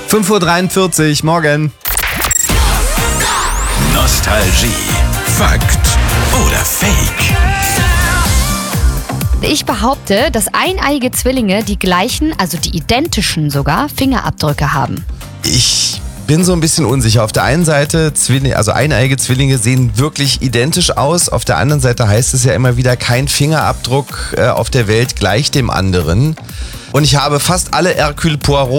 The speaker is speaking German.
5:43 Uhr, morgen. Nostalgie. Fakt oder Fake? Ich behaupte, dass eineige Zwillinge die gleichen, also die identischen sogar, Fingerabdrücke haben. Ich bin so ein bisschen unsicher. Auf der einen Seite, eineige Zwillinge sehen wirklich identisch aus. Auf der anderen Seite heißt es ja immer wieder, kein Fingerabdruck auf der Welt gleich dem anderen. Und ich habe fast alle Hercule Poirot